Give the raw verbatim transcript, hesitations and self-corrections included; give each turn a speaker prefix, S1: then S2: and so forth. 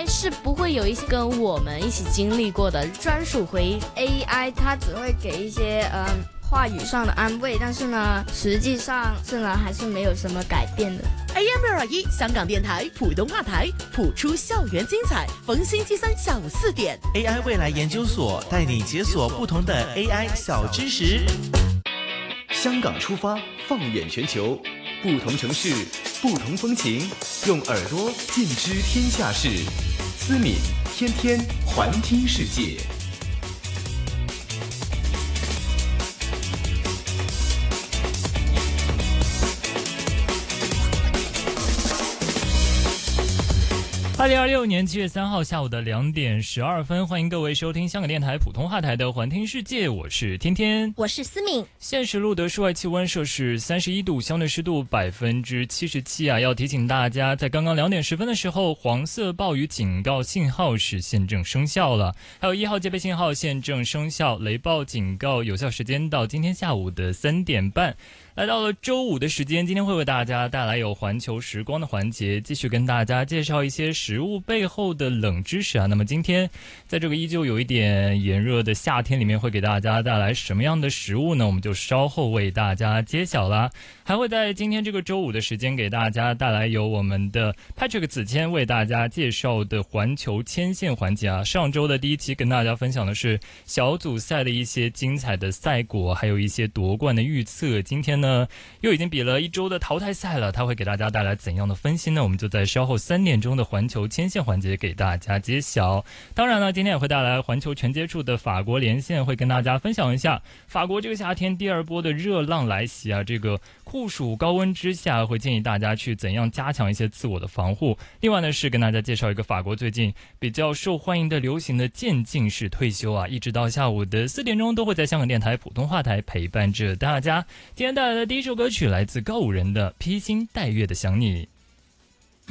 S1: A I 是不会有一些跟我们一起经历过的专属回忆。
S2: A I 它只会给一些嗯话语上的安慰，但是呢，实际上是呢还是没有什么改变的。
S3: A M 六二一香港电台普通话台，谱出校园精彩。逢星期三下午四点
S4: ，A I 未来研究所带你解锁不同的 A I 小知识。
S5: 香港出发，放眼全球，不同城市，不同风情，用耳朵尽知天下事。思敏天天环听世界。
S6: 二零二六年七月三号下午的两点十二分，欢迎各位收听香港电台普通话台的环听世界，我是天天，
S1: 我是思敏。
S6: 现时录得室外气温摄氏三十一度，相对湿度百分之七十七啊。要提醒大家，在刚刚两点十分的时候，黄色暴雨警告信号是现正生效了，还有一号戒备信号现正生效，雷暴警告有效时间到今天下午的三点半。来到了周五的时间，今天会为大家带来有环球时光的环节，继续跟大家介绍一些食物背后的冷知识啊。那么今天在这个依旧有一点炎热的夏天里面，会给大家带来什么样的食物呢？我们就稍后为大家揭晓啦。还会在今天这个周五的时间给大家带来由我们的 Patrick 子谦为大家介绍的环球牵线环节啊。上周的第一期跟大家分享的是小组赛的一些精彩的赛果，还有一些夺冠的预测。今天呢又已经比了一周的淘汰赛了，他会给大家带来怎样的分析呢？我们就在稍后三点钟的环球牵线环节给大家揭晓。当然呢，今天也会带来环球全接触的法国连线，会跟大家分享一下法国这个夏天第二波的热浪来袭啊，这个酷暑高温之下，会建议大家去怎样加强一些自我的防护。另外呢，是跟大家介绍一个法国最近比较受欢迎的流行的渐进式退休啊，一直到下午的四点钟都会在香港电台普通话台陪伴着大家。今天带来的第一首歌曲来自告五人的《披星戴月的想你》。